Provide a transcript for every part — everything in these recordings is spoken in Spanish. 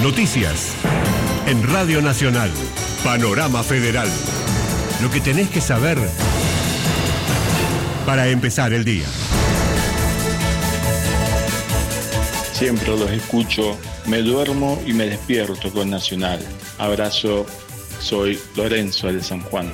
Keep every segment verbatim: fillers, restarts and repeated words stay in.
Noticias. En Radio Nacional. Panorama Federal. Lo que tenés que saber para empezar el día. Siempre los escucho, me duermo y me despierto con Nacional. Abrazo, soy Lorenzo de San Juan.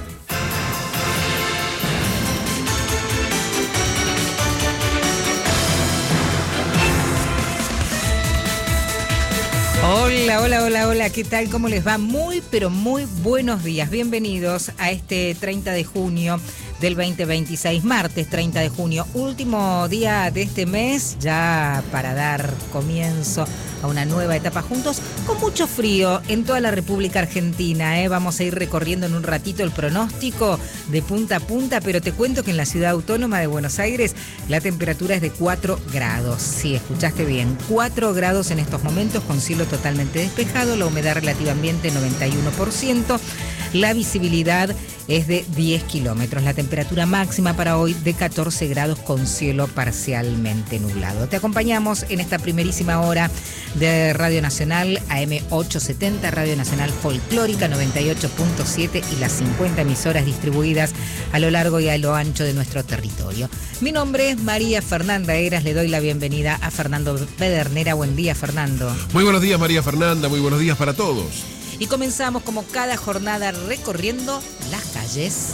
Hola, hola, hola, hola, ¿qué tal? ¿Cómo les va? Muy, pero muy buenos días. Bienvenidos a este treinta de junio del veinte veintiséis, martes treinta de junio, último día de este mes, ya para dar comienzo a una nueva etapa juntos, con mucho frío en toda la República Argentina. ¿eh? Vamos a ir recorriendo en un ratito el pronóstico de punta a punta, pero te cuento que en la ciudad autónoma de Buenos Aires la temperatura es de cuatro grados. Sí, escuchaste bien, cuatro grados en estos momentos con cielo totalmente despejado, la humedad relativa ambiente noventa y uno por ciento, la visibilidad es de diez kilómetros, la temperatura máxima para hoy de catorce grados con cielo parcialmente nublado. Te acompañamos en esta primerísima hora de Radio Nacional, A M ochocientos setenta, Radio Nacional Folclórica noventa y ocho punto siete y las cincuenta emisoras distribuidas a lo largo y a lo ancho de nuestro territorio. Mi nombre es María Fernanda Heras, le doy la bienvenida a Fernando Pedernera. Buen día, Fernando. Muy buenos días, María Fernanda, muy buenos días para todos. Y comenzamos como cada jornada recorriendo las calles.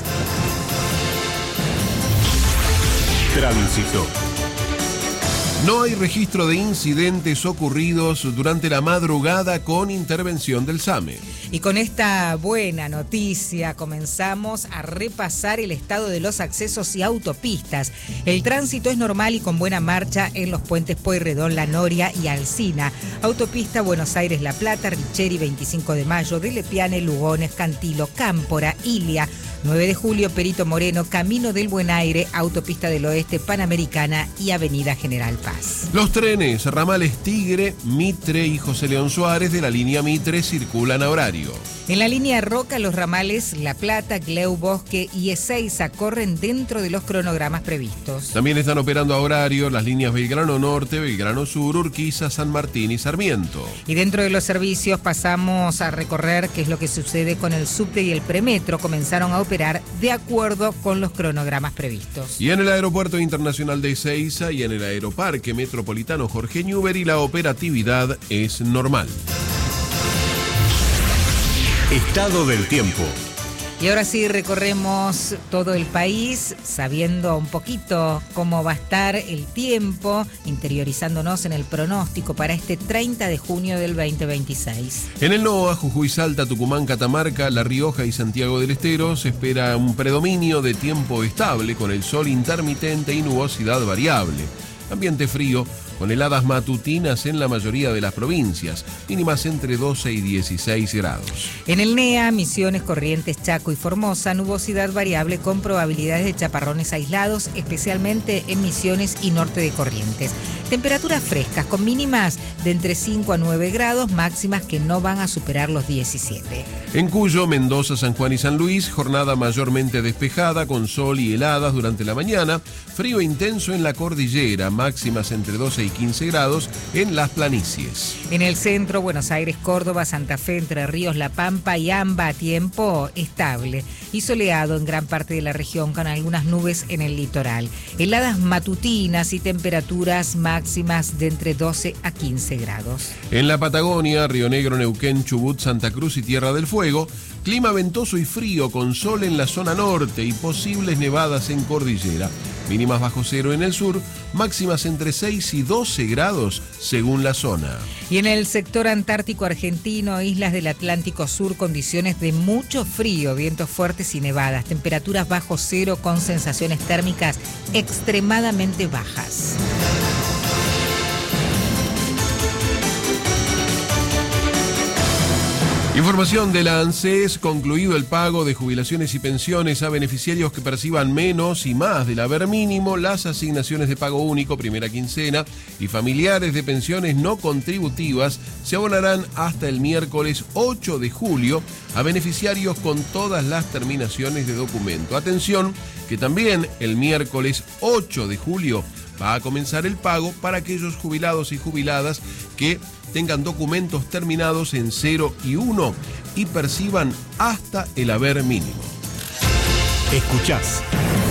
Tránsito. No hay registro de incidentes ocurridos durante la madrugada con intervención del SAME. Y con esta buena noticia comenzamos a repasar el estado de los accesos y autopistas. El tránsito es normal y con buena marcha en los puentes Pueyrredón, La Noria y Alsina. Autopista Buenos Aires-La Plata, Richeri, veinticinco de mayo, de Lepiane, Lugones, Cantilo, Cámpora, Ilia, nueve de julio, Perito Moreno, Camino del Buen Aire, Autopista del Oeste, Panamericana y Avenida General Paz. Los trenes, ramales Tigre, Mitre y José León Suárez de la línea Mitre circulan a horario. En la línea Roca, los ramales La Plata, Cleu, Bosque y Ezeiza corren dentro de los cronogramas previstos. También están operando a horario las líneas Belgrano Norte, Belgrano Sur, Urquiza, San Martín y Sarmiento. Y dentro de los servicios pasamos a recorrer qué es lo que sucede con el subte y el premetro. Comenzaron a operar de acuerdo con los cronogramas previstos. Y en el Aeropuerto Internacional de Ezeiza y en el Aeroparque Metropolitano Jorge Newbery la operatividad es normal. Estado del tiempo. Y ahora sí recorremos todo el país sabiendo un poquito cómo va a estar el tiempo, interiorizándonos en el pronóstico para este treinta de junio del veinte veintiséis. En el NOA, Jujuy, Salta, Tucumán, Catamarca, La Rioja y Santiago del Estero se espera un predominio de tiempo estable con el sol intermitente y nubosidad variable. Ambiente frío, con heladas matutinas en la mayoría de las provincias, mínimas entre doce y dieciséis grados. En el NEA, Misiones, Corrientes, Chaco y Formosa, nubosidad variable con probabilidades de chaparrones aislados, especialmente en Misiones y norte de Corrientes. Temperaturas frescas, con mínimas de entre cinco a nueve grados, máximas que no van a superar los diecisiete. En Cuyo, Mendoza, San Juan y San Luis, jornada mayormente despejada, con sol y heladas durante la mañana, frío intenso en la cordillera, máximas entre doce y quince grados en las planicies. En el centro, Buenos Aires, Córdoba, Santa Fe, Entre Ríos, La Pampa y Amba, tiempo estable y soleado en gran parte de la región con algunas nubes en el litoral. Heladas matutinas y temperaturas máximas de entre doce a quince grados. En la Patagonia, Río Negro, Neuquén, Chubut, Santa Cruz y Tierra del Fuego, clima ventoso y frío con sol en la zona norte y posibles nevadas en cordillera. Mínimas bajo cero en el sur, máximas entre seis y doce grados según la zona. Y en el sector antártico argentino, islas del Atlántico Sur, condiciones de mucho frío, vientos fuertes y nevadas, temperaturas bajo cero con sensaciones térmicas extremadamente bajas. Información de la ANSES, concluido el pago de jubilaciones y pensiones a beneficiarios que perciban menos y más del haber mínimo, las asignaciones de pago único, primera quincena, y familiares de pensiones no contributivas se abonarán hasta el miércoles ocho de julio a beneficiarios con todas las terminaciones de documento. Atención, que también el miércoles ocho de julio Va a comenzar el pago para aquellos jubilados y jubiladas que tengan documentos terminados en cero y uno y perciban hasta el haber mínimo. Escuchás